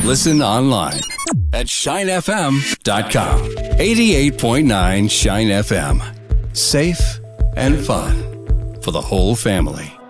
Listen online at shinefm.com. 88.9 Shine FM. Safe and fun for the whole family.